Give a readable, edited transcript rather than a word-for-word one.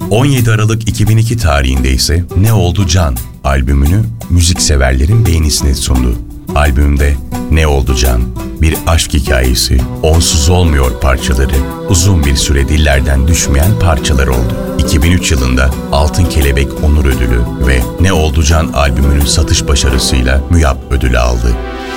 17 Aralık 2002 tarihinde ise Ne Oldu Can albümünü müzikseverlerin beğenisine sundu. Albümde Ne Oldu Can, bir aşk hikayesi, onsuz olmuyor parçaları, uzun bir süre dillerden düşmeyen parçalar oldu. 2003 yılında Altın Kelebek Onur Ödülü ve Ne Oldu Can albümünün satış başarısıyla MÜYAP ödülü aldı.